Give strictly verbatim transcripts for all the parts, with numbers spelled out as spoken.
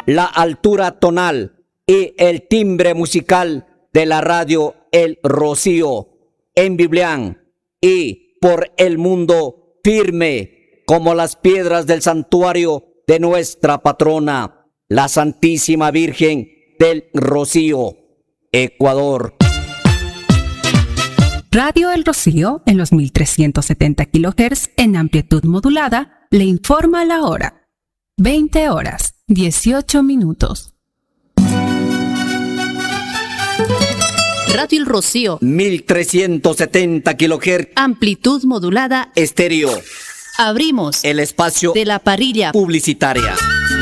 la altura tonal y el timbre musical de la radio El Rocío en Biblián y por el mundo firme como las piedras del santuario de nuestra patrona, la Santísima Virgen del Rocío, Ecuador. Radio El Rocío, en los mil trescientos setenta kilohertz en amplitud modulada, le informa la hora. veinte horas, dieciocho minutos. Radio El Rocío, mil trescientos setenta kilohertz, amplitud modulada, estéreo. Abrimos el espacio de la parrilla publicitaria.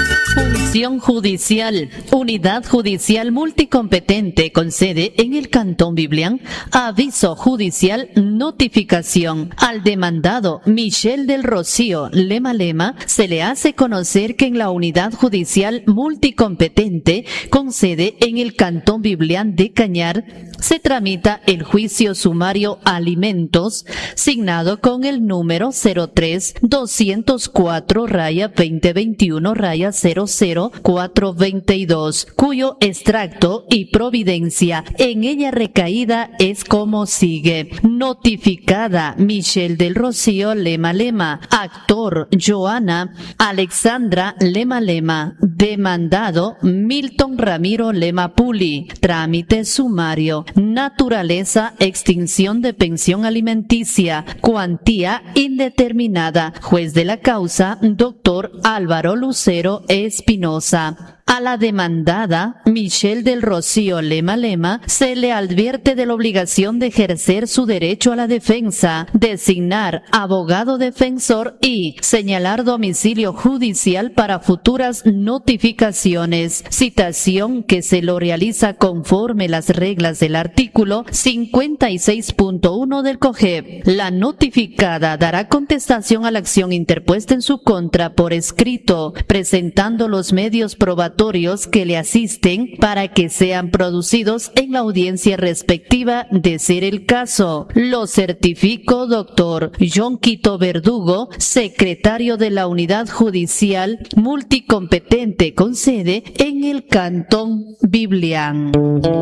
Función Judicial, Unidad Judicial Multicompetente con sede en el Cantón Biblián. Aviso judicial, notificación. Al demandado Michel del Rocío Lema Lema se le hace conocer que en la Unidad Judicial Multicompetente con sede en el Cantón Biblián de Cañar se tramita el juicio sumario alimentos signado con el número cero tres doscientos cuatro raya veinte veintiuno raya cero cero cuatro veintidós, cuyo extracto y providencia en ella recaída es como sigue. Notificada Michel del Rocío Lema Lema, actor Joana Alexandra Lema Lema, demandado Milton Ramiro Lema Puli, trámite sumario, naturaleza extinción de pensión alimenticia, cuantía indeterminada, juez de la causa doctor Álvaro Lucero Espinosa. A la demandada Michel del Rocío Lema Lema se le advierte de la obligación de ejercer su derecho a la defensa, designar abogado defensor y señalar domicilio judicial para futuras notificaciones, citación que se lo realiza conforme las reglas del artículo cincuenta y seis punto uno del COGEP. La notificada dará contestación a la acción interpuesta en su contra por escrito, presentando los medios probatorios que le asisten para que sean producidos en la audiencia respectiva de ser el caso. Lo certifico doctor John Quito Verdugo, secretario de la Unidad Judicial Multicompetente con sede en el Cantón Biblián.